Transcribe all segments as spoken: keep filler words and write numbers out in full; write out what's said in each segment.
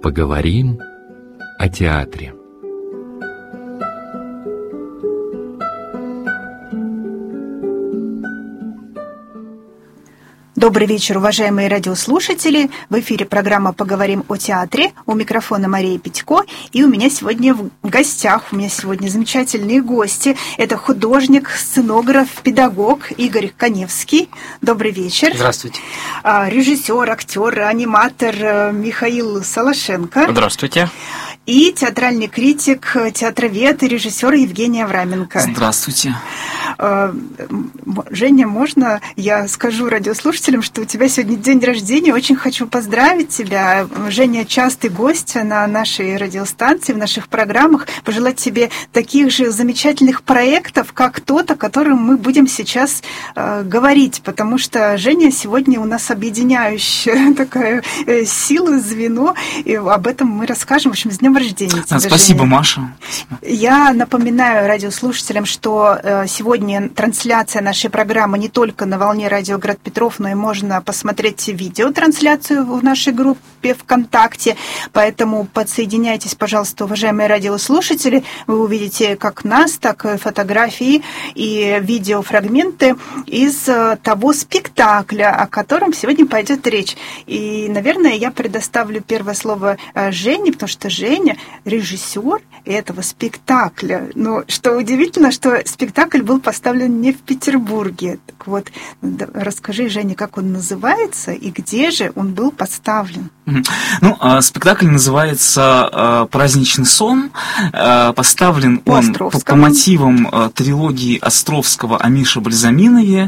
Поговорим о театре. Добрый вечер, уважаемые радиослушатели. В эфире программа «Поговорим о театре». У микрофона Мария Петько. И у меня сегодня в гостях, у меня сегодня замечательные гости. Это художник, сценограф, педагог Игорь Каневский. Добрый вечер. Здравствуйте. Режиссер, актер, аниматор Михаил Солошенко. Здравствуйте. И театральный критик, театровед и режиссер Евгений Авраменко. Здравствуйте. Женя, можно я скажу радиослушателям, что у тебя сегодня день рождения? Очень хочу поздравить тебя. Женя частый гость на нашей радиостанции, в наших программах. Пожелать тебе таких же замечательных проектов, как тот, о котором мы будем сейчас э, говорить. Потому что Женя сегодня у нас объединяющая такая э, сила, звено. И об этом мы расскажем. В общем, с днем рождения тебя, Спасибо, Женя. Маша. Я напоминаю радиослушателям, что э, сегодня трансляция нашей программы не только на волне радио Град Петров, но и можно посмотреть видеотрансляцию в нашей группе ВКонтакте. Поэтому подсоединяйтесь, пожалуйста, уважаемые радиослушатели. Вы увидите как нас, так и фотографии и видеофрагменты из того спектакля, о котором сегодня пойдет речь. И, наверное, я предоставлю первое слово Жене, потому что Женя режиссер этого спектакля. Но что удивительно, что спектакль был поставлен не в Петербурге. Так вот, расскажи, Женя, как он называется и где же он был поставлен? Ну, спектакль называется «Праздничный сон». Поставлен он по, по мотивам трилогии Островского о Мише Бальзаминове.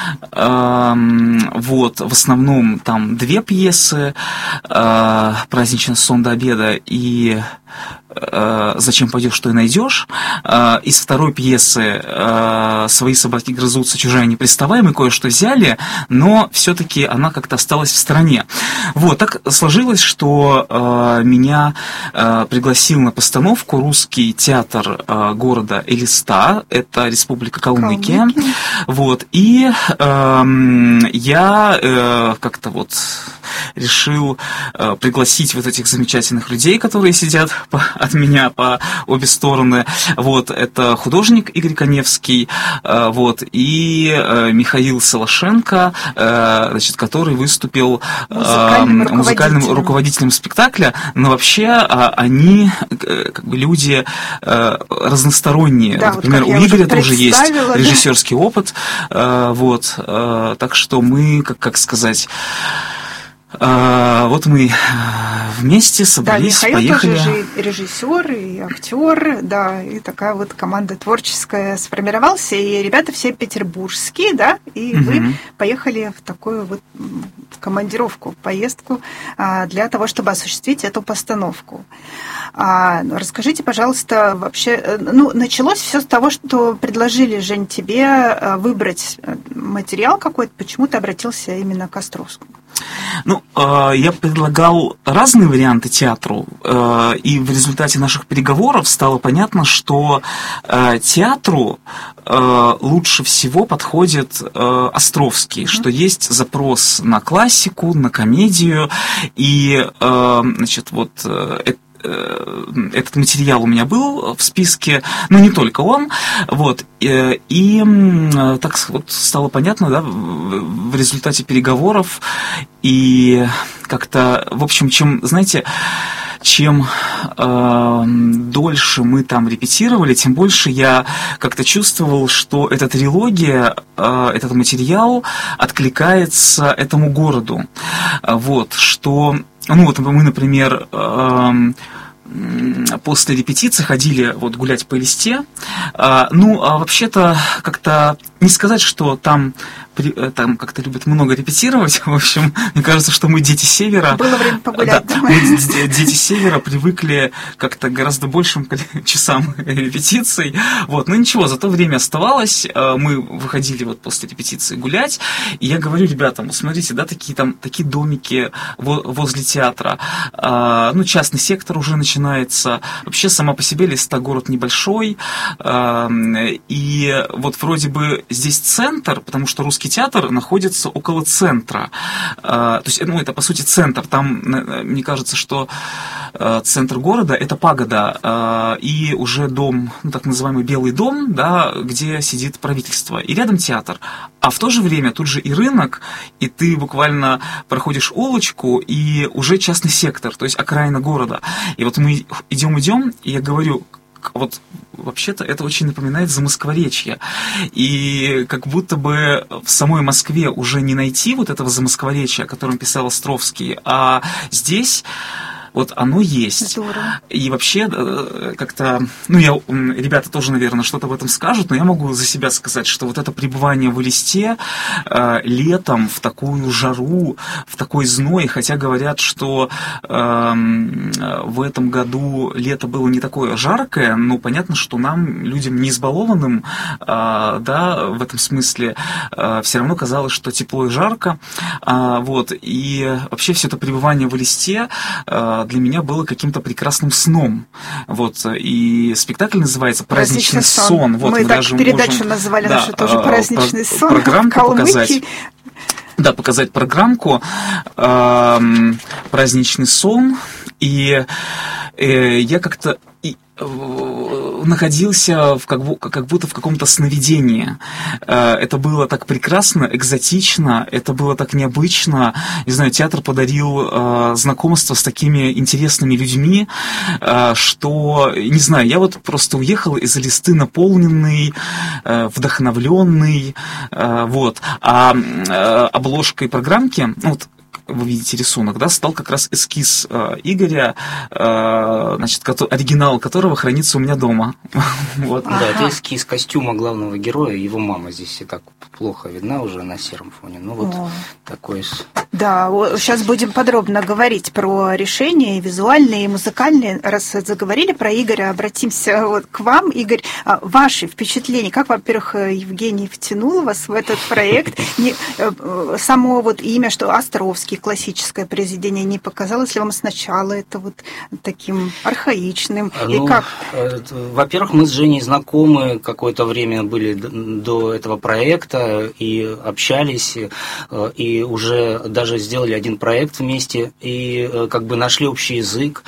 Вот, в основном там две пьесы: «Праздничный сон до обеда» и «Зачем пойдешь, что и найдешь». Из второй пьесы «Свои собаки грызутся, чужая не приставай» мы кое-что взяли, но все-таки она как-то осталась в стороне. Вот, так сложилось, что меня пригласил на постановку русский театр города Элиста, это Республика Калмыкия. Калмыкия. Вот, и я как-то вот решил пригласить вот этих замечательных людей, которые сидят от меня по обе стороны. Вот, это художник Игорь Каневский, вот, и Михаил Солошенко, значит, который выступил музыкальным руководителем. музыкальным руководителем спектакля, но вообще они как бы люди разносторонние. Да, например, вот у Игоря тоже есть да? режиссерский опыт, вот, так что мы, как, как сказать... А, вот мы вместе собрались, да, Михаил поехали. Тоже режиссер и актер, да, и такая вот команда творческая сформировалась, и ребята все петербургские, да, и угу. вы поехали в такую вот командировку, поездку а, для того, чтобы осуществить эту постановку. А, расскажите, пожалуйста, вообще, ну, началось все с того, что предложили, Жень, тебе выбрать материал какой-то, почему ты обратился именно к Островскому? Ну, э, я предлагал разные варианты театру, э, и в результате наших переговоров стало понятно, что э, театру э, лучше всего подходит э, Островский, mm-hmm. что есть запрос на классику, на комедию, и, э, значит, вот это этот материал у меня был в списке, но не только он, вот, и, и так вот стало понятно, да, в результате переговоров, и как-то, в общем, чем, знаете, чем э, дольше мы там репетировали, тем больше я как-то чувствовал, что эта трилогия, э, этот материал откликается этому городу, вот, что, ну вот мы, например, э, после репетиции ходили вот гулять по Элисте. А, ну, а вообще-то как-то не сказать, что там, там как-то любят много репетировать. В общем, мне кажется, что мы, дети Севера... Было время погулять. Да, мы, дети Севера, привыкли как-то гораздо большим часам репетиций. Вот. Но ничего, зато время оставалось. Мы выходили вот после репетиции гулять. И я говорю ребятам, смотрите, да, такие там такие домики возле театра. Ну, частный сектор уже начинается. Вообще, сама по себе Элиста город небольшой. И вот вроде бы здесь центр, потому что русский Островский театр находится около центра. То есть, ну, это, по сути, центр. Там, мне кажется, что центр города – это пагода и уже дом, ну, так называемый Белый дом, да, где сидит правительство. И рядом театр. А в то же время тут же и рынок, и ты буквально проходишь улочку, и уже частный сектор, то есть окраина города. И вот мы идем-идем, и я говорю, вот вообще-то это очень напоминает Замоскворечье. И как будто бы в самой Москве уже не найти вот этого Замоскворечья, о котором писал Островский, а здесь... Вот оно есть. Здорово. И вообще как-то, ну, я, ребята тоже, наверное, что-то об этом скажут, но я могу за себя сказать, что вот это пребывание в Элисте э, летом в такую жару, в такой зной, хотя говорят, что э, в этом году лето было не такое жаркое, но понятно, что нам, людям не избалованным, э, да, в этом смысле, э, все равно казалось, что тепло и жарко. Э, вот, и вообще все это пребывание в Элисте э, для меня было каким-то прекрасным сном. Вот, и спектакль называется «Праздничный, Праздничный сон». сон. Вот, мы, мы так даже передачу можем, называли да, нашу тоже «Праздничный про- сон». Программку показать. Да, показать программку э, «Праздничный сон». И э, я как-то... И, находился в, как, как будто в каком-то сновидении. Это было так прекрасно, экзотично, это было так необычно. Не знаю, театр подарил знакомство с такими интересными людьми, что, не знаю, я вот просто уехал из Элисты наполненный, вдохновленный, вот. А обложкой программки, ну, вот, вы видите рисунок, да, стал как раз эскиз э, Игоря, э, значит, ко- оригинал которого хранится у меня дома. Вот. Да, это эскиз костюма главного героя, его мама здесь и так плохо видна уже на сером фоне, ну вот О. такой... Да, сейчас будем подробно говорить про решения и визуальные, и музыкальные. Раз заговорили про Игоря, обратимся вот к вам. Игорь, ваши впечатления, как, во-первых, Евгений втянул вас в этот проект? Не, само вот имя, что Островский, классическое произведение, не показалось ли вам сначала это вот таким архаичным? Ну, и как? Во-первых, мы с Женей знакомы, какое-то время были до этого проекта и общались, и уже даже даже сделали один проект вместе и как бы нашли общий язык.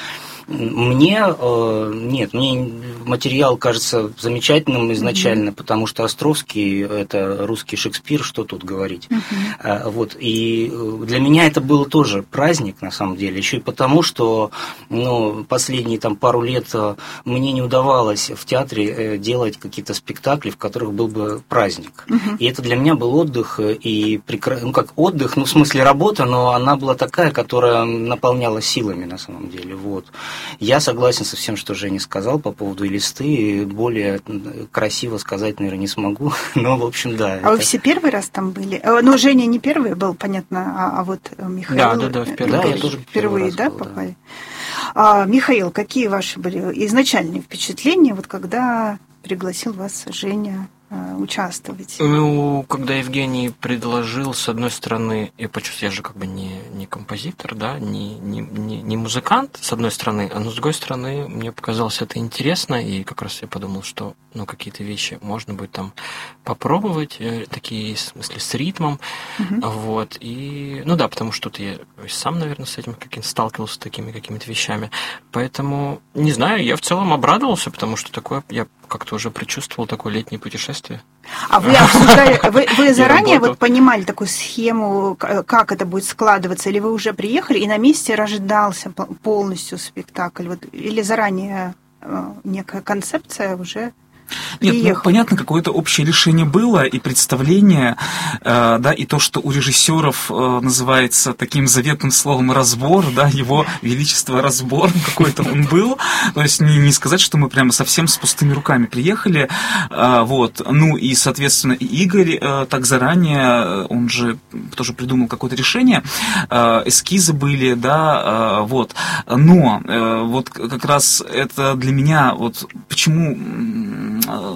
Мне, нет, мне материал кажется замечательным изначально, mm-hmm. потому что Островский – это русский Шекспир, что тут говорить. Mm-hmm. Вот, и для меня это был тоже праздник, на самом деле, еще и потому, что ну, последние там, пару лет мне не удавалось в театре делать какие-то спектакли, в которых был бы праздник. Mm-hmm. И это для меня был отдых, и прекра... ну как отдых, ну в смысле работа, но она была такая, которая наполняла силами на самом деле, вот. Я согласен со всем, что Женя сказал по поводу Элисты. Более красиво сказать, наверное, не смогу. Но, в общем, да. А это... вы все первый раз там были? Ну, Женя не первый был, понятно, а, а вот Михаил... Да, да, да, впервые. Да, я тоже впервые, да, был, попали? Да. А, Михаил, какие ваши были изначальные впечатления, вот когда пригласил вас Женя участвовать? Ну, когда Евгений предложил, с одной стороны, я почувствовал, я же как бы не, не композитор, да, не, не, не, не музыкант, с одной стороны, а но с другой стороны, мне показалось это интересно, и как раз я подумал, что ну, какие-то вещи можно будет там попробовать, такие, в смысле, с ритмом, uh-huh. вот, и, ну да, потому что я сам, наверное, с этим каким-то сталкивался, с такими какими-то вещами, поэтому, не знаю, я в целом обрадовался, потому что такое, я как-то уже предчувствовал такое летнее путешествие. А вы обсуждали, вы, вы заранее вот понимали такую схему, как это будет складываться, или вы уже приехали и на месте рождался полностью спектакль, вот, или заранее некая концепция уже... Нет, ну, понятно, какое-то общее решение было, и представление, э, да, и то, что у режиссеров э, называется таким заветным словом «разбор», да, его величество разбор какой-то он был, то есть не, не сказать, что мы прямо совсем с пустыми руками приехали, э, вот, ну и, соответственно, и Игорь э, так заранее, он же тоже придумал какое-то решение, э, эскизы были, да, э, вот, но э, вот как раз это для меня, вот почему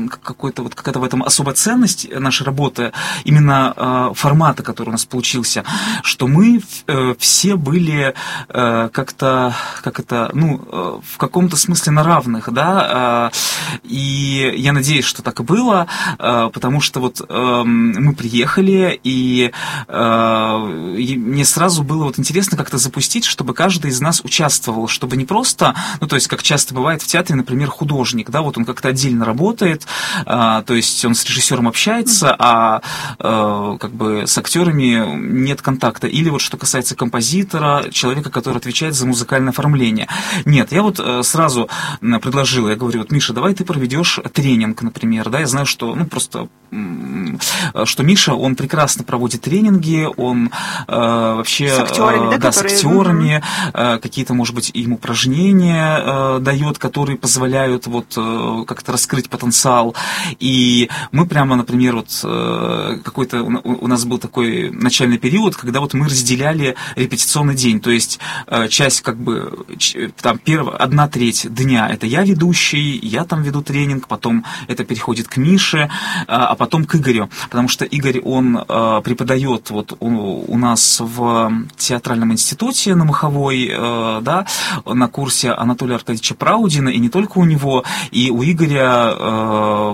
какой-то, вот какая-то в этом особая ценность нашей работы, именно э, формата, который у нас получился, что мы э, все были э, как-то, как это, ну, э, в каком-то смысле на равных, да, э, и я надеюсь, что так и было, э, потому что вот э, мы приехали, и, э, и мне сразу было вот интересно как-то запустить, чтобы каждый из нас участвовал, чтобы не просто, ну, то есть, как часто бывает в театре, например, художник, да, вот он как-то отдельно работает, э, то есть он с режиссером общается, а э, как бы с актерами нет контакта. Или вот что касается композитора, человека, который отвечает за музыкальное оформление. Нет, я вот э, сразу предложил, я говорю, вот, Миша, давай ты проведешь тренинг, например, да, я знаю, что, ну, просто, что Миша, он прекрасно проводит тренинги, он э, вообще... С актерами, да, да, которые... с актерами, э, какие-то, может быть, им упражнения э, дает, которые позволяют вот э, как-то раскрыть потенциал. И мы прямо, например, вот э, какой-то у, у нас был такой начальный период, когда вот мы разделяли репетиционный день, то есть э, часть как бы там первая, одна треть дня это я ведущий, я там веду тренинг, потом это переходит к Мише, а потом к Игорю, потому что Игорь, он э, преподает вот у, у нас в театральном институте на Маховой, э, да, на курсе Анатолия Аркадьевича Праудина, и не только у него, и у Игоря э,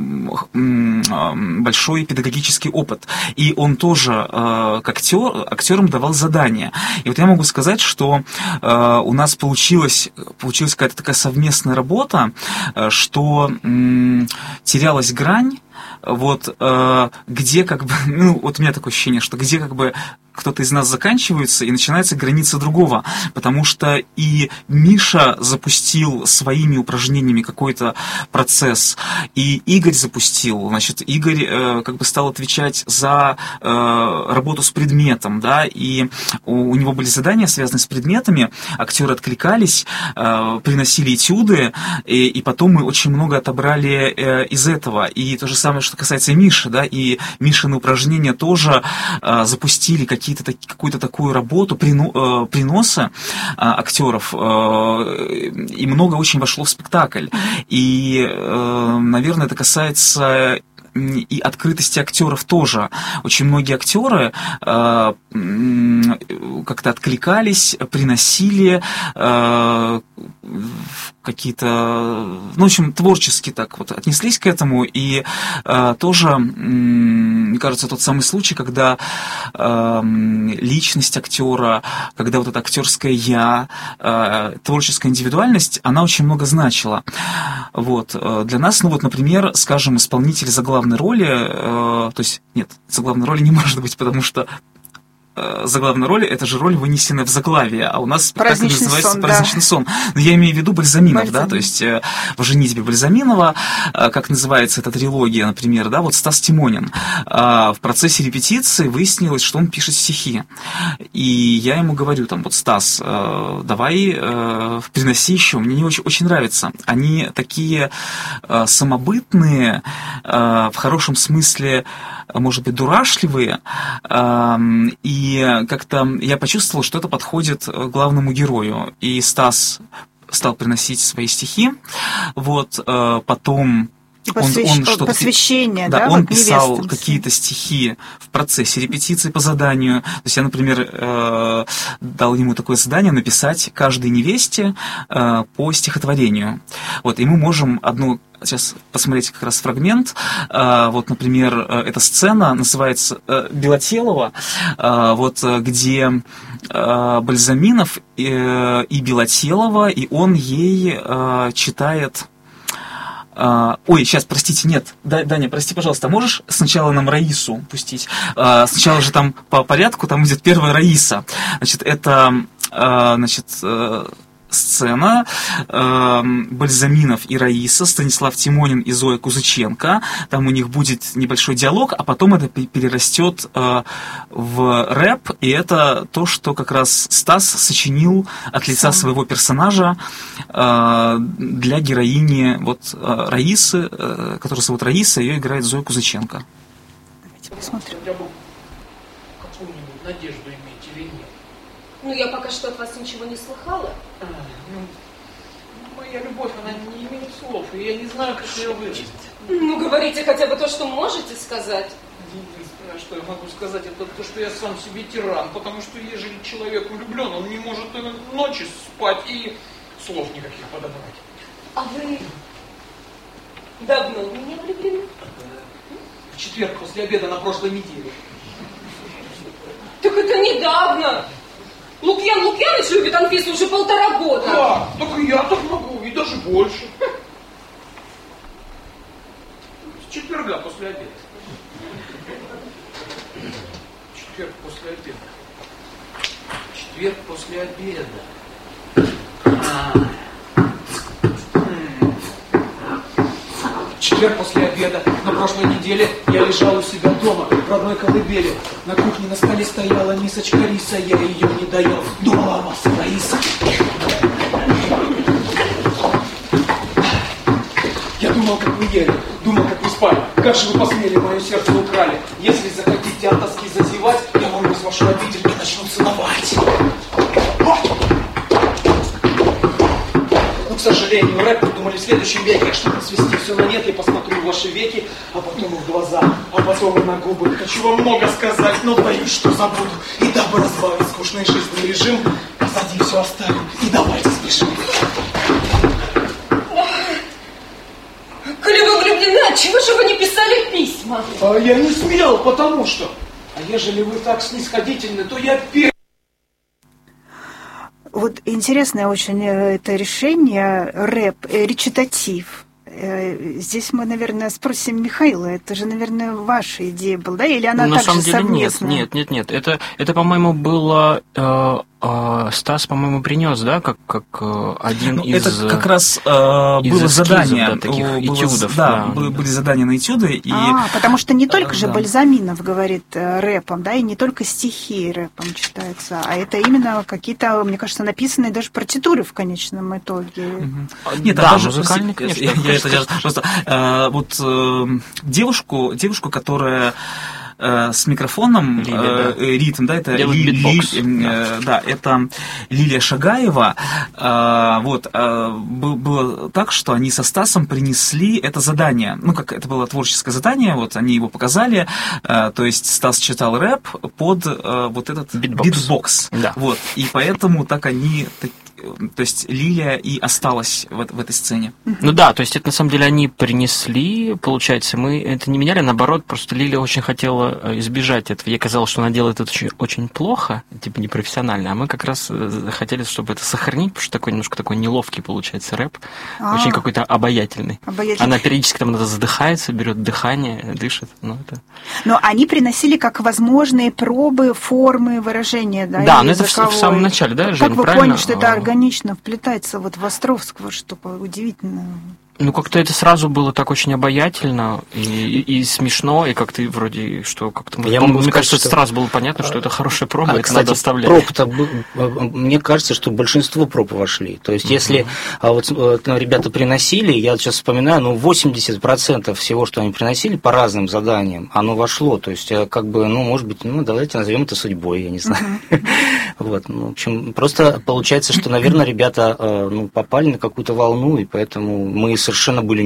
э, большой педагогический опыт, и он тоже э, к актер, актерам давал задания. И вот я могу сказать, что э, у нас получилась, получилась какая-то такая совместная работа, э, что э, терялась грань, вот, э, где как бы, ну, вот у меня такое ощущение, что где как бы кто-то из нас заканчивается и начинается граница другого, потому что и Миша запустил своими упражнениями какой-то процесс, и Игорь запустил, значит, Игорь э, как бы стал отвечать за э, работу с предметом, да, и у, у него были задания, связанные с предметами, актеры откликались, э, приносили этюды, и, и потом мы очень много отобрали э, из этого, и то же самое, что касается Миши, да, и Мишины упражнения тоже э, запустили какие-то какую-то такую работу прино, э, приноса э, актеров, э, и много очень вошло в спектакль. И, э, наверное, это касается и открытости актеров тоже. Очень многие актеры э, как-то откликались, приносили э, какие-то, ну, в общем, творчески так вот отнеслись к этому, и э, тоже, мне кажется, тот самый случай, когда э, личность актера, когда вот это актерское я, э, творческая индивидуальность, она очень много значила. Вот. Для нас, ну вот, например, скажем, исполнитель заглавной роли, э, то есть, нет, заглавной роли не может быть, потому что заглавной роли, это же роль, вынесенная в заглавие, а у нас спектакль называется сон, «Праздничный да. сон». Но я имею в виду Бальзаминов, Бальзамин. да, то есть в «Женитьбе Бальзаминова», как называется эта трилогия, например, да, вот Стас Тимонин. В процессе репетиции выяснилось, что он пишет стихи. И я ему говорю, там, вот, Стас, давай приноси еще, мне не очень, очень нравится. Они такие самобытные, в хорошем смысле, может быть, дурашливые, и как-то я почувствовал, что это подходит главному герою. И Стас стал приносить свои стихи, вот, потом... Посвящ... Он, он что-то, посвящение, да, да, он вот писал невестам. какие-то стихи в процессе репетиции по заданию. То есть я, например, э, дал ему такое задание написать каждой невесте э, по стихотворению. Вот, и мы можем одну... Сейчас посмотреть как раз фрагмент. Вот, например, эта сцена называется «Белотелова», вот, где Бальзаминов и Белотелова, и он ей читает... Ой, сейчас, простите, нет, Даня, прости, пожалуйста, можешь сначала нам Раису пустить? Сначала же там по порядку, там идет первая Раиса. Значит, это, значит... сцена, э, Бальзаминов и Раиса, Станислав Тимонин и Зоя Кузыченко. Там у них будет небольшой диалог, а потом это перерастет э, в рэп, и это то, что как раз Стас сочинил от лица своего персонажа э, для героини вот, э, Раисы, э, которая зовут Раиса, ее играет Зоя Кузыченко. Давайте посмотрим. Какую-нибудь надежду иметь или нет? Ну, я пока что от вас ничего не слыхала. А, ну, мои моя любовь, она не имеет слов, и я не знаю, как ее выразить. Ну, говорите хотя бы то, что можете сказать. Единственное, что я могу сказать, это то, что я сам себе тиран, потому что ежели человек влюблен, он не может ночи спать и слов никаких подобрать. А вы давно в меня влюблены? В четверг после обеда на прошлой неделе. Так это недавно. Лукьян Лукьяныч любит Анфису уже полтора года. Да, так и я так могу, и даже больше. С четверга после обеда. Четверг после обеда. Четверг после обеда. А. Четверг после обеда. На прошлой неделе я лежал у себя дома, в родной колыбели. На кухне на столе стояла мисочка риса, я ее не доел. Думала о вас, Раиса. Я думал, как вы ели, думал, как вы спали. Как же вы посмели, мое сердце украли. Если захотите от тоски зазевать, я ворвусь в вашу обитель и начну целовать. Но, к сожалению, рэп придумали в следующем веке. Чтобы свести все на нет, я посмотрю в ваши веки, а потом в глаза, а потом и на губы. Хочу вам много сказать, но боюсь, что забуду. И дабы разбавить скучный жизненный режим, позади все оставим и давайте спешим. Коли вы влюблены, отчего же вы не писали письма? А я не смел, потому что... А ежели вы так снисходительны, то я пер... Вот интересное очень это решение, рэп, э, речитатив. Э, здесь мы, наверное, спросим Михаила. Это же, наверное, ваша идея была, да? Или она На также самом деле совместная? нет, нет, нет, нет. Это, это по-моему, было... Э, э, Стас, по-моему, принес, да, как, как э, один Ну, из... это как раз э, из было эскизов, задание. да, таких Было- этюдов, Да, да, были, да. были задания на этюды. И, А, потому что не только же да. Бальзаминов говорит э, рэпом, да, и не только стихи рэпом читаются, а это именно какие-то, мне кажется, написанные даже партитуры в конечном итоге. Нет, Да, а даже музыкальный, прости, конечно, Я, я это конечно. сейчас просто э, вот э, девушку, девушку, которая э, с микрофоном, Лили, э, да. ритм, да, это Делает Ли- битбокс, Ли- э, да, это Лилия Шагаева. Э, вот э, бы- было так, что они со Стасом принесли это задание. Ну, как это было творческое задание, вот они его показали. Э, то есть Стас читал рэп под э, вот этот Битбокс. битбокс. Да. Вот, и поэтому так они, так- то есть Лилия и осталась в, в этой сцене. Ну да, то есть это на самом деле они принесли, получается, мы это не меняли, наоборот, просто Лилия очень хотела э, избежать этого. Ей казалось, что она делает это очень, очень плохо, типа непрофессионально, а мы как раз э, хотели, чтобы это сохранить, потому что такой немножко такой неловкий получается рэп, А. очень какой-то обаятельный. Обаятельный. Она периодически там надо задыхается, берет дыхание, дышит. Ну, это... Но они приносили как возможные пробы формы выражения, да? Да, и но это в, в языковой. самом начале, да, Как Жень, вы правильно? поняли, что это органично вплетается вот в Островского, что удивительно. Ну, как-то это сразу было так очень обаятельно и, и, и смешно, и как-то вроде, что как-то... Я по-моему, могу мне сказать, кажется, что- сразу было понятно, что это хорошая проба, А, это кстати, надо оставлять. проб-то, бы- мне кажется, что большинство проб вошли. То есть, если а вот, вот, ну, ребята приносили, я сейчас вспоминаю, ну, восемьдесят процентов всего, что они приносили по разным заданиям, оно вошло. То есть, э, как бы, ну, может быть, ну, давайте назовем это судьбой, я не знаю. Вот, ну, в общем, просто получается, что, наверное, ребята э, ну, попали на какую-то волну, и поэтому мы совершенно были